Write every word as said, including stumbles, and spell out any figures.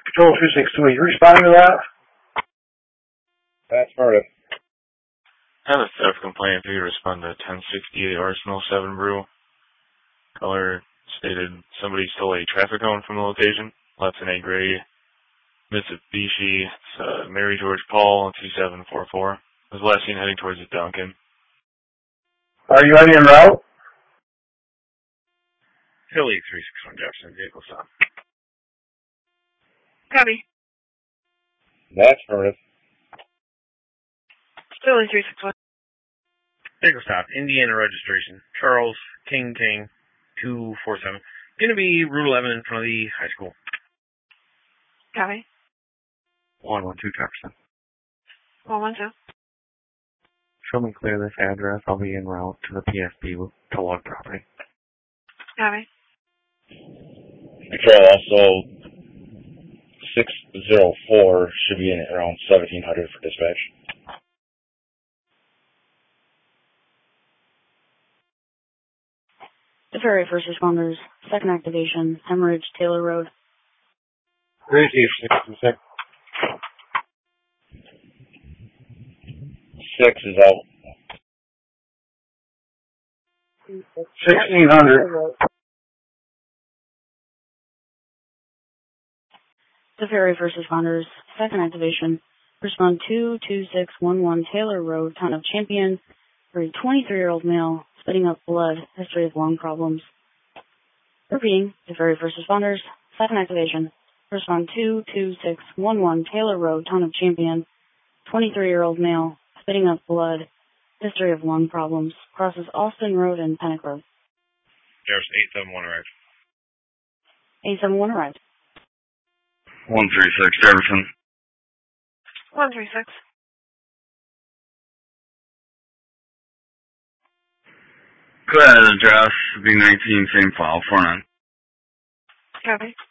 Control two six two, you responding to that? That's Meredith. Have a theft complaint. If you respond to ten sixty-eight Arsenal seven Brew. Caller stated somebody stole a traffic cone from the location. Left in a gray Mitsubishi. It's uh, Mary George Paul two seven four four. Was last seen heading towards the Duncan. Are you already en route? Philly three six one Jefferson, vehicle stop. Copy. That's Meredith. Philly three six one. Vehicle stop. Indiana registration. Charles King King two four seven. Going to be Route eleven in front of the high school. Copy. one one two Jefferson. one one two. Show me clear this address. I'll be en route to the P S B to log property. Copy. Control also six zero four should be in around seventeen hundred for dispatch. The ferry first responders, second activation, Hemorrhage, Taylor Road. Great, six two six. Six is out. Sixteen hundred. The ferry first responders, second activation, respond two two six one one Taylor Road, town of Champion, for a twenty-three-year-old male, spitting up blood, history of lung problems. Repeating, the ferry first responders, second activation, respond two two six one one Taylor Road, town of Champion, twenty-three-year-old male, spitting up blood, history of lung problems, crosses Austin Road and Pennock Road. There's eight seven one arrived. eight seven one arrived. One three six Jefferson. one three six. Go ahead, address, B nineteen, same file, four nine. Copy.